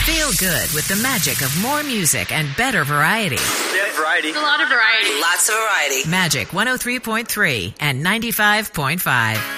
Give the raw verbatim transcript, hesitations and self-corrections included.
Feel good with the magic of more music and better variety. Yeah, variety. A lot of variety. Lots of variety. Magic one oh three point three and ninety-five point five.